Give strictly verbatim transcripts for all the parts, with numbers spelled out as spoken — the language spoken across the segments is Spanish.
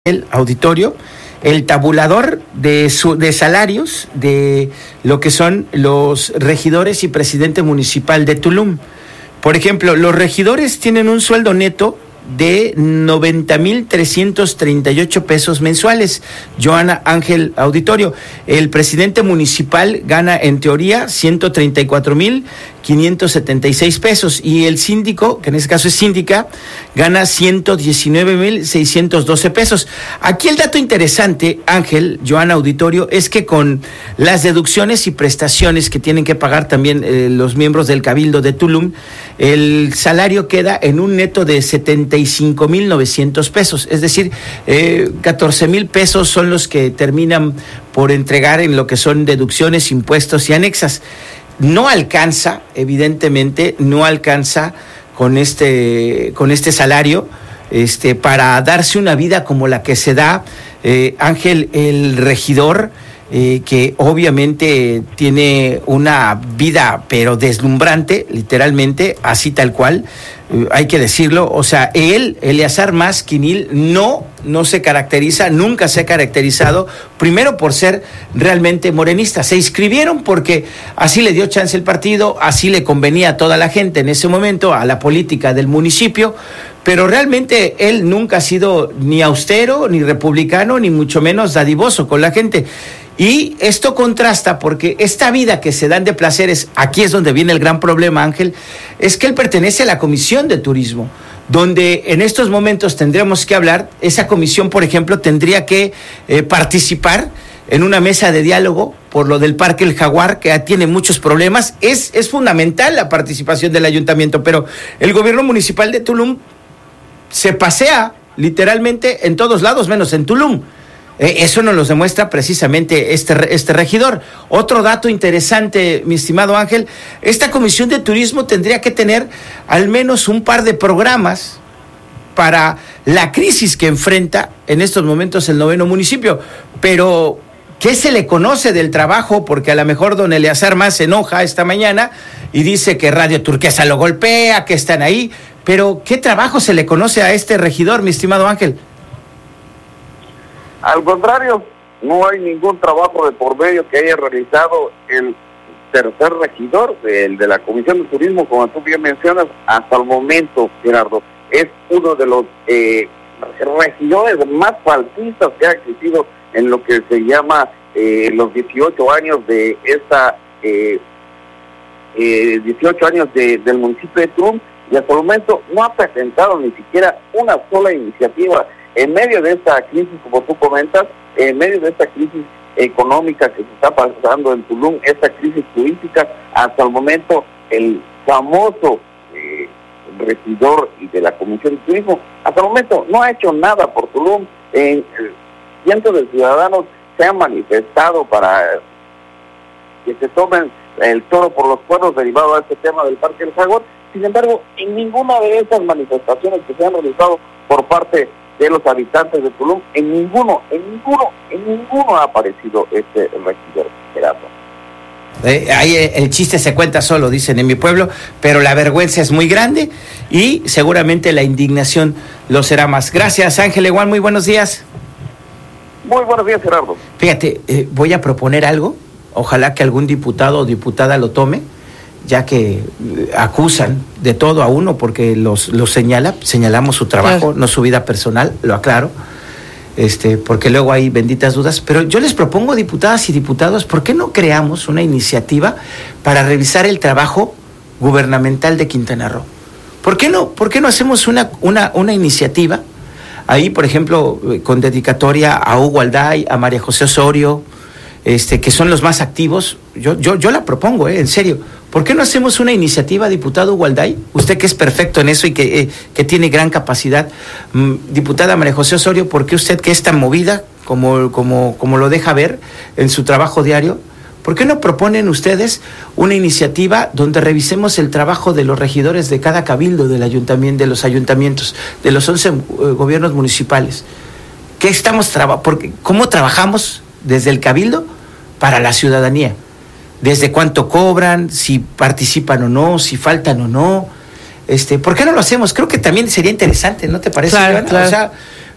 el auditorio, el tabulador de, su, de salarios de lo que son los regidores y presidente municipal de Tulum. Por ejemplo, los regidores tienen un sueldo neto de noventa mil trescientos treinta y ocho pesos mensuales. Joana Ángel Auditorio, el presidente municipal gana en teoría ciento treinta y cuatro mil quinientos setenta y seis pesos y el síndico, que en este caso es síndica, gana ciento diecinueve mil seiscientos doce pesos. Aquí el dato interesante, Ángel, Joana Auditorio, es que con las deducciones y prestaciones que tienen que pagar también eh, los miembros del Cabildo de Tulum, el salario queda en un neto de setenta y cinco mil novecientos pesos, es decir, eh, catorce mil pesos son los que terminan por entregar en lo que son deducciones, impuestos y anexas. No alcanza, evidentemente, no alcanza con este, con este salario este, para darse una vida como la que se da, eh, Ángel, el regidor, eh, que obviamente tiene una vida, pero deslumbrante, literalmente, así tal cual, eh, hay que decirlo. O sea, él, Eleazar Mas Quinil, no, no se caracteriza, nunca se ha caracterizado, primero por ser realmente morenista. Se inscribieron porque así le dio chance el partido, así le convenía a toda la gente en ese momento, a la política del municipio, pero realmente él nunca ha sido ni austero, ni republicano, ni mucho menos dadivoso con la gente. Y esto contrasta porque esta vida que se dan de placeres, aquí es donde viene el gran problema, Ángel, es que él pertenece a la Comisión de Turismo, donde en estos momentos tendremos que hablar, esa comisión, por ejemplo, tendría que eh, participar en una mesa de diálogo por lo del Parque El Jaguar, que tiene muchos problemas. Es, es fundamental la participación del ayuntamiento, pero el gobierno municipal de Tulum se pasea literalmente en todos lados, menos en Tulum. Eh, eso nos lo demuestra precisamente este, este regidor. Otro dato interesante, mi estimado Ángel, esta Comisión de Turismo tendría que tener al menos un par de programas para la crisis que enfrenta en estos momentos el noveno municipio. Pero, ¿qué se le conoce del trabajo? Porque a lo mejor don Eleazar Mas se enoja esta mañana y dice que Radio Turquesa lo golpea, que están ahí. Pero, ¿qué trabajo se le conoce a este regidor, mi estimado Ángel? Al contrario, no hay ningún trabajo de por medio que haya realizado el tercer regidor, el de la Comisión de Turismo, como tú bien mencionas, hasta el momento, Gerardo. Es uno de los eh, regidores más faltistas que ha existido en lo que se llama eh, los dieciocho años de esta, eh, eh, dieciocho años de, del municipio de Tulum, y hasta el momento no ha presentado ni siquiera una sola iniciativa en medio de esta crisis, como tú comentas, en medio de esta crisis económica que se está pasando en Tulum, esta crisis turística. Hasta el momento el famoso eh, regidor y de la Comisión de Turismo, hasta el momento no ha hecho nada por Tulum. En, eh, cientos de ciudadanos se han manifestado para que se tomen el toro por los cuernos derivado a este tema del Parque El Jaguar. Sin embargo, en ninguna de esas manifestaciones que se han realizado por parte de los habitantes de Tulum, en ninguno, en ninguno, en ninguno ha aparecido este regidor, Gerardo. Eh, ahí el chiste se cuenta solo, dicen en mi pueblo, pero la vergüenza es muy grande y seguramente la indignación lo será más. Gracias, Ángel Eguán, muy buenos días. Muy buenos días, Gerardo. Fíjate, eh, voy a proponer algo, ojalá que algún diputado o diputada lo tome, ya que eh, acusan de todo a uno porque los, los señala, señalamos su trabajo, claro, no su vida personal, lo aclaro, este, porque luego hay benditas dudas, pero yo les propongo, diputadas y diputados, ¿por qué no creamos una iniciativa para revisar el trabajo gubernamental de Quintana Roo? ¿Por qué no, por qué no hacemos una, una, una iniciativa ahí, por ejemplo, con dedicatoria a Hugo Alday, a María José Osorio, este, que son los más activos? Yo, yo, yo la propongo, eh, en serio. ¿Por qué no hacemos una iniciativa, diputado Hugo Alday? Usted que es perfecto en eso y que, eh, que tiene gran capacidad. Mm, diputada María José Osorio, ¿por qué usted que es tan movida como, como, como lo deja ver en su trabajo diario? ¿Por qué no proponen ustedes una iniciativa donde revisemos el trabajo de los regidores de cada cabildo del ayuntamiento, de los ayuntamientos, de los once eh, gobiernos municipales? ¿Qué estamos traba- porque, ¿Cómo trabajamos desde el cabildo para la ciudadanía? Desde cuánto cobran, si participan o no, si faltan o no. Este, ¿por qué no lo hacemos? Creo que también sería interesante, ¿no te parece, Claro, Ivana? claro. O sea,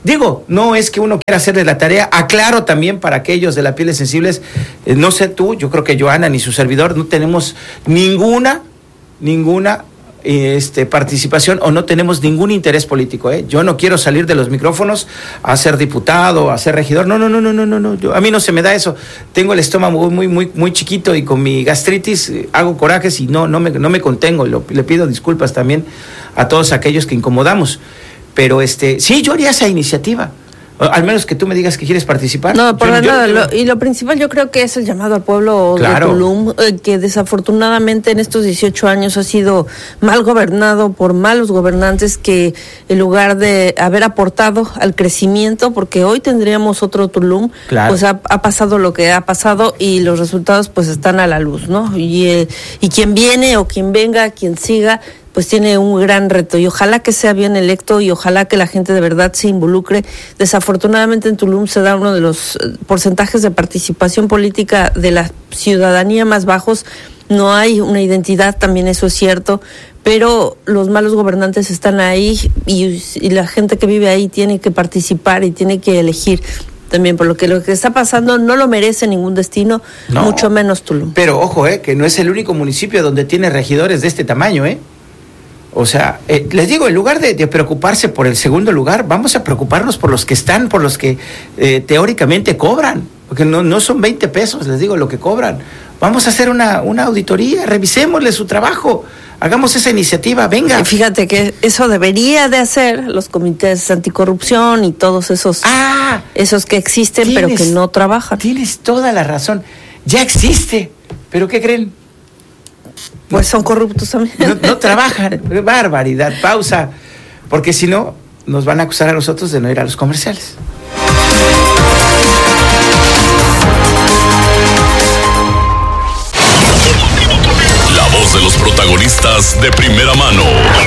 Digo, no es que uno quiera hacerle la tarea, aclaro también para aquellos de la pieles sensibles, eh, no sé tú, yo creo que Joana ni su servidor no tenemos ninguna, ninguna este, participación o no tenemos ningún interés político, ¿eh? Yo no quiero salir de los micrófonos a ser diputado, a ser regidor, no, no, no, no, no, no, no. Yo, a mí no se me da eso, tengo el estómago muy, muy, muy chiquito y con mi gastritis eh, hago corajes y no, no me, no me contengo, lo, le pido disculpas también a todos aquellos que incomodamos, pero este, sí, yo haría esa iniciativa. Al menos que tú me digas que quieres participar. No, por yo, nada. Yo, yo, lo, y lo principal yo creo que es el llamado al pueblo claro. de Tulum, eh, que desafortunadamente en estos dieciocho años ha sido mal gobernado por malos gobernantes que en lugar de haber aportado al crecimiento, porque hoy tendríamos otro Tulum, claro. pues ha, ha pasado lo que ha pasado y los resultados pues están a la luz, ¿no? Y, eh, y quien viene o quien venga, quien siga, pues tiene un gran reto y ojalá que sea bien electo y ojalá que la gente de verdad se involucre. Desafortunadamente en Tulum se da uno de los porcentajes de participación política de la ciudadanía más bajos, no hay una identidad, también eso es cierto, pero los malos gobernantes están ahí y, y la gente que vive ahí tiene que participar y tiene que elegir. También, por lo que lo que está pasando no lo merece ningún destino, no, mucho menos Tulum. Pero ojo, eh, que no es el único municipio donde tiene regidores de este tamaño, ¿eh? O sea, eh, les digo, en lugar de, de preocuparse por el segundo lugar, vamos a preocuparnos por los que están, por los que eh, teóricamente cobran, porque no, no son veinte pesos, les digo, lo que cobran. Vamos a hacer una, una auditoría, revisémosle su trabajo, hagamos esa iniciativa, venga. Fíjate que eso debería de hacer los comités anticorrupción y todos esos, ah, esos que existen, tienes, pero que no trabajan. Tienes toda la razón, ya existe, pero ¿qué creen? Pues son corruptos también. No, no trabajan, barbaridad, pausa, porque si no, nos van a acusar a nosotros de no ir a los comerciales. La voz de los protagonistas de primera mano.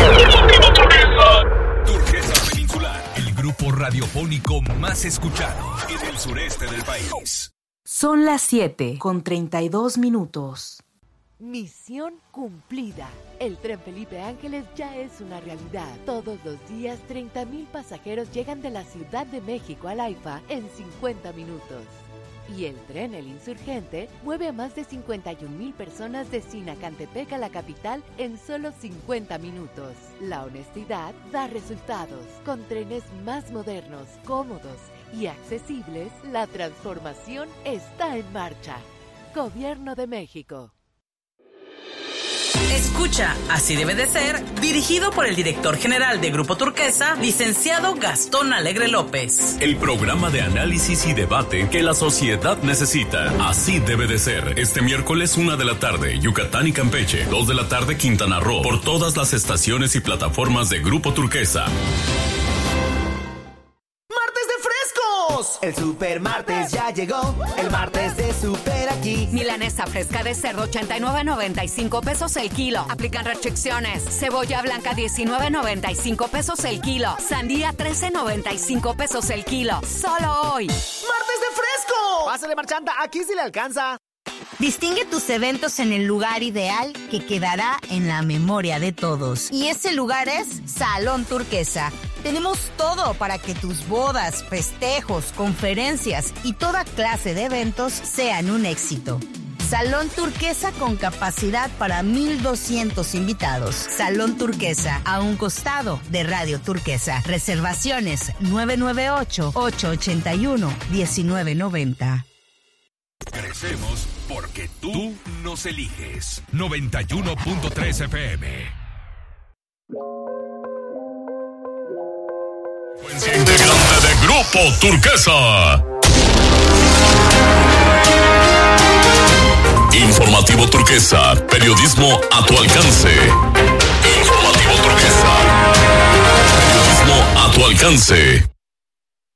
Turquesa Peninsular, el grupo radiofónico más escuchado en el sureste del país. Son las siete con treinta y dos minutos. Misión cumplida. El tren Felipe Ángeles ya es una realidad. Todos los días, treinta mil pasajeros llegan de la Ciudad de México al AIFA en cincuenta minutos. Y el tren El Insurgente mueve a más de cincuenta y un mil personas de Sinacantepec a la capital en solo cincuenta minutos. La honestidad da resultados. Con trenes más modernos, cómodos y accesibles, la transformación está en marcha. Gobierno de México. Escucha, así debe de ser, dirigido por el director general de Grupo Turquesa, licenciado Gastón Alegre López. El programa de análisis y debate que la sociedad necesita. Así debe de ser. Este miércoles, una de la tarde, Yucatán y Campeche. Dos de la tarde, Quintana Roo. Por todas las estaciones y plataformas de Grupo Turquesa. El Super Martes ya llegó, el martes de Super aquí. Milanesa fresca de cerdo ochenta y nueve noventa y cinco pesos el kilo. Aplican restricciones. Cebolla blanca diecinueve noventa y cinco pesos el kilo. Sandía trece noventa y cinco pesos el kilo. Solo hoy. ¡Martes de fresco! Pásale, marchanta, aquí sí le alcanza. Distingue tus eventos en el lugar ideal que quedará en la memoria de todos. Y ese lugar es Salón Turquesa. Tenemos todo para que tus bodas, festejos, conferencias y toda clase de eventos sean un éxito. Salón Turquesa con capacidad para mil doscientos invitados. Salón Turquesa, a un costado de Radio Turquesa. Reservaciones nueve nueve ocho, ocho ocho uno, uno nueve nueve cero. Crecemos porque tú nos eliges. noventa y uno punto tres F M. Integrante de Grupo Turquesa. Informativo Turquesa, periodismo a tu alcance. Informativo Turquesa, periodismo a tu alcance.